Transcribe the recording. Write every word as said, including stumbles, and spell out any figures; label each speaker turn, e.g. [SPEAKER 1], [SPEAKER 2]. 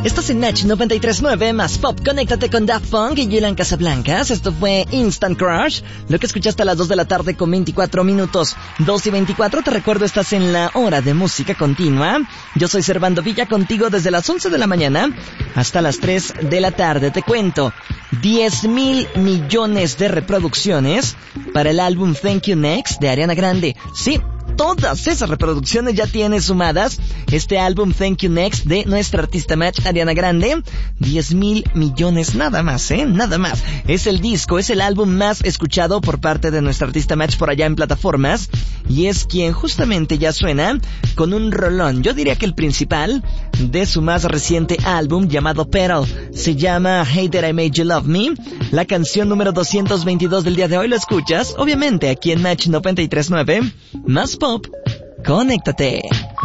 [SPEAKER 1] Estás en Match noventa y tres punto nueve más Pop. Conéctate con Daft Punk y Julian Casablancas. Esto fue Instant Crush. Lo que escuchaste a las dos de la tarde con veinticuatro minutos. dos y veinticuatro. Te recuerdo, estás en la hora de música continua. Yo soy Servando Villa, contigo desde las once de la mañana hasta las tres de la tarde. Te cuento, diez mil millones de reproducciones para el álbum Thank You Next de Ariana Grande. Sí, todas esas reproducciones ya tiene sumadas este álbum Thank You Next de nuestra artista Match, Ariana Grande. diez mil millones nada más, ¿eh? Nada más. Es el disco, es el álbum más escuchado por parte de nuestra artista Match por allá en plataformas. Y es quien justamente ya suena con un rolón. Yo diría que el principal de su más reciente álbum llamado Petal. Se llama Hey That I Made You Love Me. La canción número doscientos veintidós del día de hoy lo escuchas, obviamente, aquí en Match noventa y tres punto nueve. Más Pop. Conéctate.